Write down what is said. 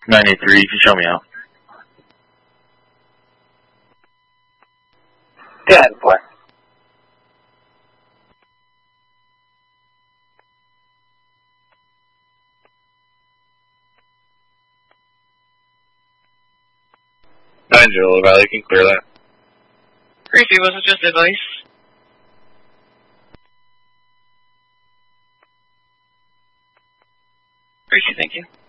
983, you can show me out. 10-4. Valley, you can clear that. Greasy, was it just advice? Greasy, thank you.